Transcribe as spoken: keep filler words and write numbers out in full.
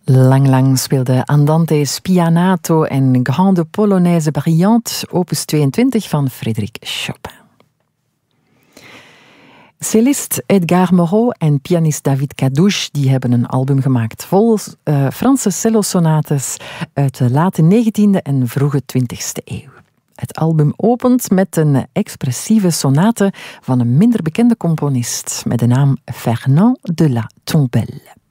Lang lang speelde Andante Spianato en Grande Polonaise Brillante, opus tweeëntwintig van Frédéric Chopin. Cellist Edgar Moreau en pianist David Cadouche die hebben een album gemaakt vol uh, Franse cellosonates uit de late negentiende en vroege twintigste eeuw. Het album opent met een expressieve sonate van een minder bekende componist met de naam Fernand de la Tombelle.